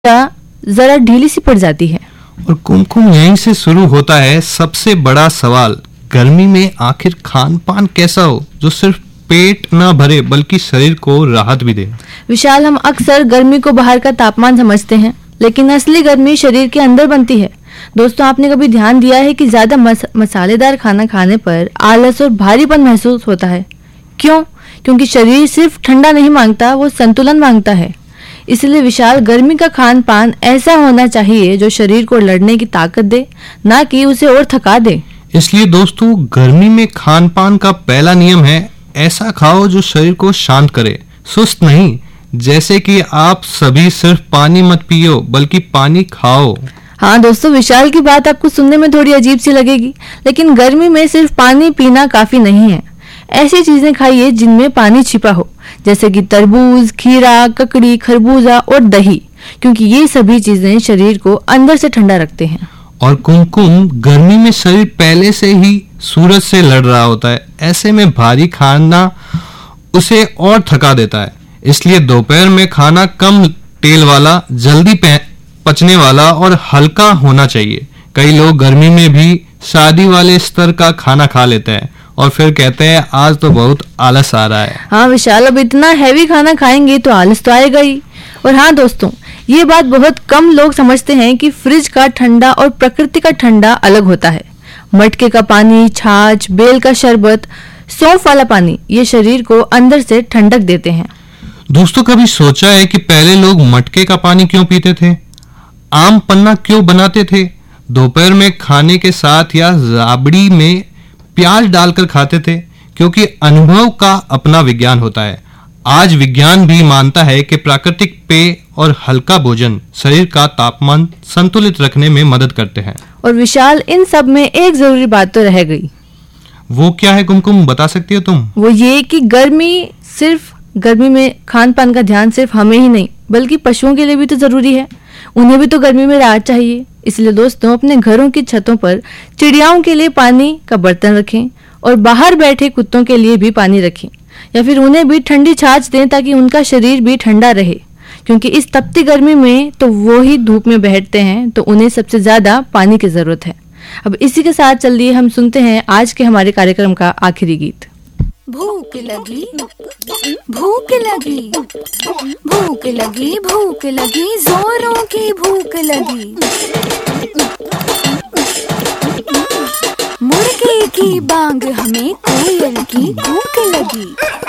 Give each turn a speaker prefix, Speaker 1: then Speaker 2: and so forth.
Speaker 1: जरा ढीली सी पड़ जाती है।
Speaker 2: और कुमकुम यहीं से शुरू होता है सबसे बड़ा सवाल, गर्मी में आखिर खान पान कैसा हो जो सिर्फ पेट ना भरे बल्कि शरीर को राहत भी दे।
Speaker 1: विशाल, हम अक्सर गर्मी को बाहर का तापमान समझते हैं, लेकिन असली गर्मी शरीर के अंदर बनती है। दोस्तों, आपने कभी ध्यान दिया है कि ज्यादा मसालेदार खाना खाने पर आलस और भारीपन महसूस होता है? क्यों? क्योंकि शरीर सिर्फ ठंडा नहीं मांगता, वो संतुलन मांगता है। इसलिए विशाल, गर्मी का खान पान ऐसा होना चाहिए जो शरीर को लड़ने की ताकत दे, ना कि उसे और थका दे।
Speaker 2: इसलिए दोस्तों, गर्मी में खान पान का पहला नियम है, ऐसा खाओ जो शरीर को शांत करे, सुस्त नहीं। जैसे कि आप सभी सिर्फ पानी मत पियो बल्कि पानी खाओ।
Speaker 1: हाँ दोस्तों, विशाल की बात आपको सुनने में थोड़ी अजीब सी लगेगी, लेकिन गर्मी में सिर्फ पानी पीना काफी नहीं है। ऐसी चीजें खाइए जिनमें पानी छिपा हो, जैसे कि तरबूज, खीरा, ककड़ी, खरबूजा और दही, क्योंकि ये सभी चीजें शरीर को अंदर से ठंडा रखते हैं।
Speaker 2: और कुमकुम, गर्मी में शरीर पहले से ही सूरज से लड़ रहा होता है, ऐसे में भारी खाना उसे और थका देता है। इसलिए दोपहर में खाना कम तेल वाला, जल्दी पचने वाला और हल्का होना चाहिए। कई लोग गर्मी में भी शादी वाले स्तर का खाना खा लेते हैं और फिर कहते हैं आज तो बहुत आलस आ रहा है।
Speaker 1: हाँ विशाल, अब इतना हैवी खाना खाएंगे तो आलस तो आएगा ही। और हाँ दोस्तों, ये बात बहुत कम लोग समझते हैं कि फ्रिज का ठंडा और प्रकृति का ठंडा अलग होता है। मटके का पानी, छाछ, बेल का शरबत, सौंफ वाला पानी, ये शरीर को अंदर से ठंडक देते हैं।
Speaker 2: दोस्तों, कभी सोचा है कि पहले लोग मटके का पानी क्यों पीते थे? आम पन्ना क्यों बनाते थे? दोपहर में खाने के साथ या राबड़ी में प्याज डालकर खाते थे, क्योंकि अनुभव का अपना विज्ञान होता है। आज विज्ञान भी मानता है कि प्राकृतिक पेय और हल्का भोजन शरीर का तापमान संतुलित रखने में मदद करते हैं।
Speaker 1: और विशाल, इन सब में एक जरूरी बात तो रह गई।
Speaker 2: वो क्या है कुमकुम, बता सकती हो तुम?
Speaker 1: वो ये कि गर्मी में खान पान का ध्यान सिर्फ हमें ही नहीं बल्कि पशुओं के लिए भी तो जरूरी है। उन्हें भी तो गर्मी में राहत चाहिए। इसलिए दोस्तों, अपने घरों की छतों पर चिड़ियाओं के लिए पानी का बर्तन रखें और बाहर बैठे कुत्तों के लिए भी पानी रखें, या फिर उन्हें भी ठंडी छाछ दें ताकि उनका शरीर भी ठंडा रहे, क्योंकि इस तपती गर्मी में तो वो ही धूप में बैठते हैं, तो उन्हें सबसे ज्यादा पानी की जरूरत है। अब इसी के साथ चलिए हम सुनते हैं आज के हमारे कार्यक्रम का आखिरी गीत।
Speaker 3: भूख लगी, भूख लगी, भूख लगी, भूख लगी, जोरों की भूख लगी। मुर्गे की बांग हमें कोयल की भूख लगी।